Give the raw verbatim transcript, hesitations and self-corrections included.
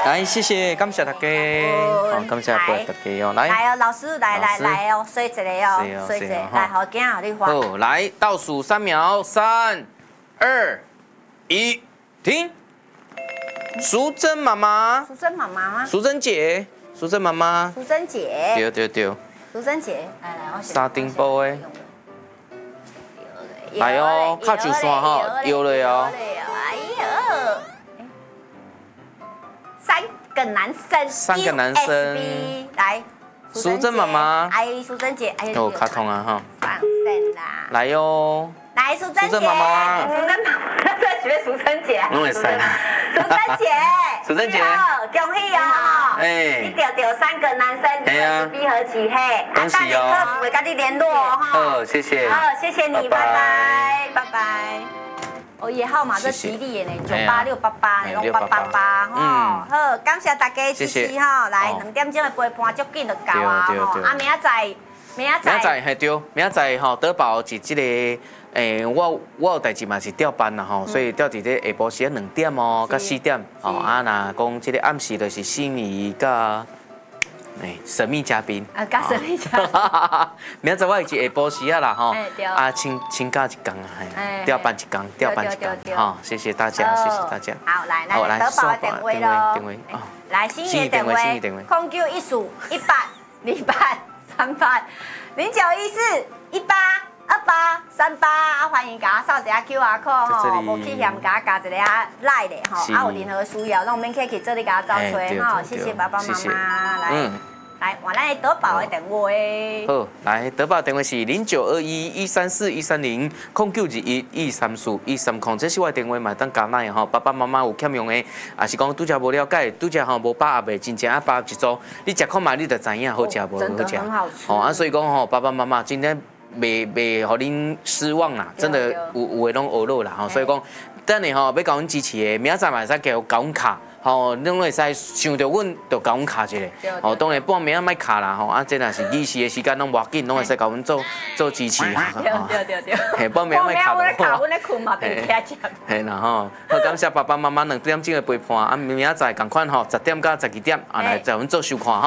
来，谢谢，感谢大家，好，感谢大家哦，来， 来哦，老师来来来哦，水一个哦，水一个，来，好，今仔你画。 好，来倒数三秒，三、二、一，停。淑珍妈妈， 淑珍妈妈吗？ 淑珍姐，淑珍妈妈， 淑珍姐， 对对对， 淑珍姐，来来，我沙丁包的，来哦， 靠上山哈，摇了哦。 哎呦，三个男生， 三个男生， 来， 淑珍妈妈， 哎，淑珍姐，哎， 有卡通啊哈， 放生啦， 来哟， 来，淑珍姐， 妈妈， 淑珍妈妈在学淑珍姐， 拢会使， 淑珍姐， 淑珍姐， 恭喜哦， 哎， 你钓到三个男生，你是闭合起嘿， 恭喜哦， 客服会跟你联络哈， 好，谢谢， 好，谢谢你，拜拜，拜拜。哦，伊号码是吉利的呢，九八六八八呢，拢八八八吼。好，感谢大家支持吼，来两点钟的陪伴，足紧就到啊吼。啊，明仔载，明仔载， 明仔载系对，明仔载吼，德宝是即个诶，我我有代志嘛是调班啦吼，所以调伫咧下晡时两点哦，到四点哦。啊，若讲即个暗时就是心仪甲。诶，神秘嘉宾啊，加神秘嘉宾。 明仔载我是下晡时啊啦吼，啊，请请假一工啊，嘿，调班一工，调班一工，哈，谢谢大家，谢谢大家。 好，来来，德宝的电话咯， 电话， 来，新义的电话，空九一四一八零八三八零九一四一八二八三八，啊，欢迎甲我扫一下 Q R code 吼，无去嫌甲我加一个啊赖的吼，啊有任何需要，拢免客气，这里甲我找找吼，谢谢爸爸妈妈，来。来，换咱德宝的电话诶。 好，来德宝电话是零九二一一三四一三零空九二一一三四一三零，这是我电话嘛，当加奈吼。爸爸妈妈有欠用的，也是讲拄则无了解，拄则吼无饱也袂真正啊饱一组，你食看嘛，你就知影好食无好食。哦啊，所以讲吼，爸爸妈妈今天袂袂互恁失望啦，真的有有诶拢学落啦吼，所以讲等下吼要甲阮支持的，明仔载嘛会使叫甲阮卡。吼，恁会使想着阮，就甲阮卡一下。吼，当然半暝啊莫卡啦吼，啊，这若是议事的时间拢无要紧，拢会使甲阮做做支持。 对对对对。 嘿，半暝莫卡就好。阮咧困嘛，别起食。 嘿啦吼，好感谢爸爸妈妈两点钟的陪伴，啊，明仔载共款吼，十点到十二点啊来在阮做收看吼。